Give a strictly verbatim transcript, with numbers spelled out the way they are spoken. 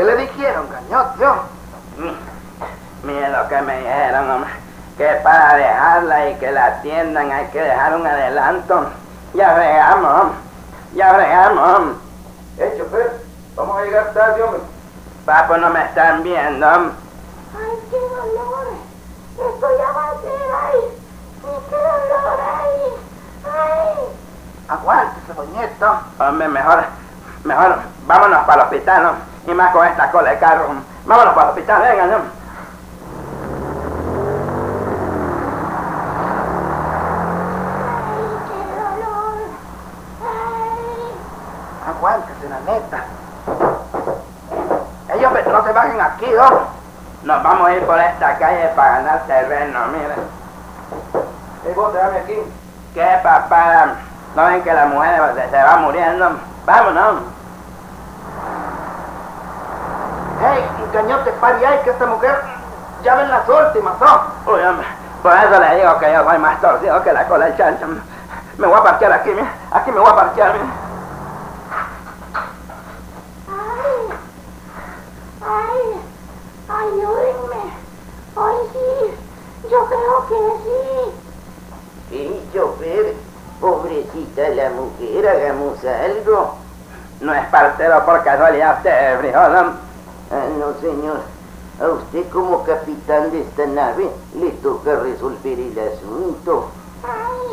¿Qué le dijeron, Cañote? Mire lo que me dijeron, hombre, que para dejarla y que la atiendan hay que dejar un adelanto. Ya fregamos, hombre, ya fregamos, hombre. Eh, chofer, vamos a llegar tarde, hombre. Papo, no me están viendo, hombre. Ay, qué dolor. Esto ya va a ser, ay. Qué dolor, ay. Ay. Aguántese, doñeto. Hombre, mejor, mejor, vámonos para el hospital, ¿no? Y más con esta cola de carro. Vámonos para el hospital, vengan, ¿no? Ay, qué dolor. Ay. Aguántese, la neta. Ellos no se bajen aquí, ¿no? Nos vamos a ir por esta calle para ganar terreno, mire. Eh, vos, déjame aquí. ¿Qué, papá? ¿No ven que la mujer se, se va muriendo? Vámonos. Hey, Cañote, pare ahí, que esta mujer ya ven las últimas, ¿no? Uy, hombre, por eso le digo que yo soy más torcido que la cola del chancho. Me voy a parquear aquí, mira. Aquí me voy a parquear, mira. Ay. Ay. Ayúdenme. Ay, sí. Yo creo que sí. Sí, chofer, pobrecita la mujer, hagamos algo. No es partero por casualidad usted, frijol. Ah, no, señor. A usted como capitán de esta nave le toca resolver el asunto. Ay.